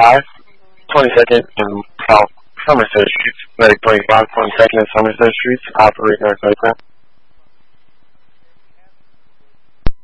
5, 22nd and South Somerset Streets, Medic 25, 22nd and Somerset Streets, operate narcotic crime.